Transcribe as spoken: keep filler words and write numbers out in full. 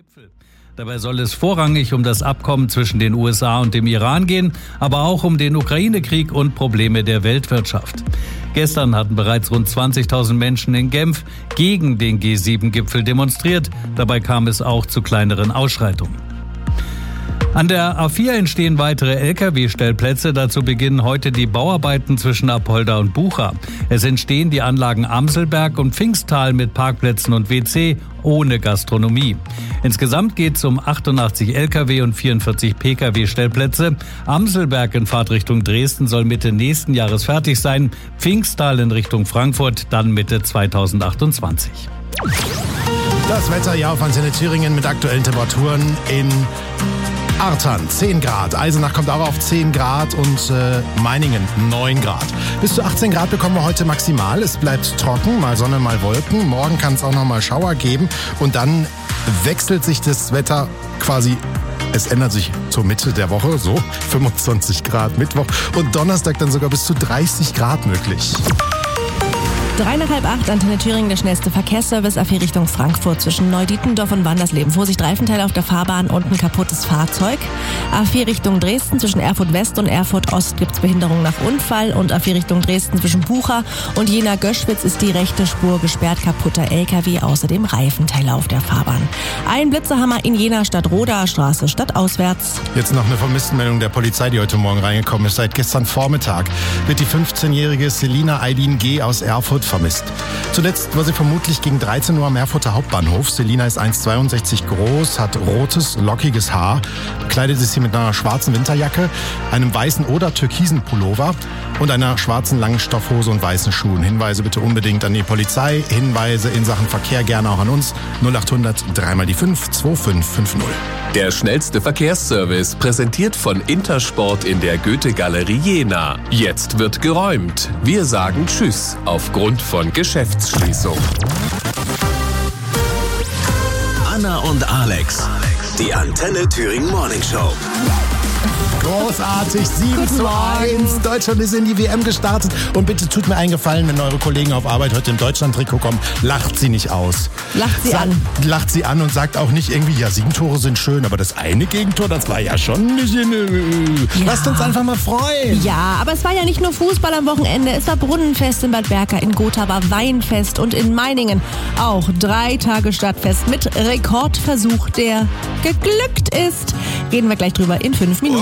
Gipfel. Dabei soll es vorrangig um das Abkommen zwischen den U S A und dem Iran gehen, aber auch um den Ukraine-Krieg und Probleme der Weltwirtschaft. Gestern hatten bereits rund zwanzigtausend Menschen in Genf gegen den G sieben Gipfel demonstriert. Dabei kam es auch zu kleineren Ausschreitungen. An der A vier entstehen weitere L K W-Stellplätze. Dazu beginnen heute die Bauarbeiten zwischen Apolda und Bucha. Es entstehen die Anlagen Amselberg und Pfingsttal mit Parkplätzen und W C ohne Gastronomie. Insgesamt geht es um achtundachtzig L K W und vierundvierzig P K W-Stellplätze. Amselberg in Fahrtrichtung Dresden soll Mitte nächsten Jahres fertig sein. Pfingsttal in Richtung Frankfurt dann Mitte zweitausendachtundzwanzig. Das Wetter ja auf Antenne Thüringen mit aktuellen Temperaturen in Artern zehn Grad, Eisenach kommt auch auf zehn Grad und äh, Meiningen neun Grad. Bis zu achtzehn Grad bekommen wir heute maximal. Es bleibt trocken, mal Sonne, mal Wolken. Morgen kann es auch noch mal Schauer geben und dann wechselt sich das Wetter quasi. Es ändert sich zur Mitte der Woche, so fünfundzwanzig Grad Mittwoch und Donnerstag dann sogar bis zu dreißig Grad möglich. Drei nach halb acht, Antenne Thüringen, der schnellste Verkehrsservice A vier Richtung Frankfurt zwischen Neudietendorf und Wandersleben. Vorsicht, Reifenteile auf der Fahrbahn und ein kaputtes Fahrzeug. A vier Richtung Dresden zwischen Erfurt West und Erfurt Ost gibt's Behinderung nach Unfall. Und A vier Richtung Dresden zwischen Bucha und Jena-Göschwitz ist die rechte Spur gesperrt, kaputter L K W, außerdem Reifenteile auf der Fahrbahn. Ein Blitzerhammer in Jena Stadtroda, Straße stadtauswärts. Jetzt noch eine Vermisstenmeldung der Polizei, die heute Morgen reingekommen ist. Seit gestern Vormittag wird die fünfzehnjährige Selina Aydin G. aus Erfurt vermisst. Zuletzt war sie vermutlich gegen dreizehn Uhr am Erfurter Hauptbahnhof. Selina ist eins Komma zweiundsechzig groß, hat rotes, lockiges Haar, kleidet sich mit einer schwarzen Winterjacke, einem weißen oder türkisen Pullover und einer schwarzen langen Stoffhose und weißen Schuhen. Hinweise bitte unbedingt an die Polizei. Hinweise in Sachen Verkehr gerne auch an uns. null achthundert drei mal die fünf zwei fünf fünf null. Der schnellste Verkehrsservice, präsentiert von Intersport in der Goethe-Galerie Jena. Jetzt wird geräumt. Wir sagen Tschüss aufgrund von Geschäftsschließung. Anna und Alex, die Antenne Thüringen Morning Show. Großartig, sieben zu eins. Deutschland ist in die W M gestartet. Und bitte tut mir einen Gefallen, wenn eure Kollegen auf Arbeit heute im Deutschland-Trikot kommen, lacht sie nicht aus. Lacht sie Sa- an. Lacht sie an und sagt auch nicht irgendwie, ja, sieben Tore sind schön, aber das eine Gegentor, das war ja schon ein bisschen... Ja. Lasst uns einfach mal freuen. Ja, aber es war ja nicht nur Fußball am Wochenende. Es war Brunnenfest in Bad Berka, in Gotha war Weinfest und in Meiningen auch drei Tage Stadtfest mit Rekordversuch, der geglückt ist. Reden wir gleich drüber in fünf Minuten.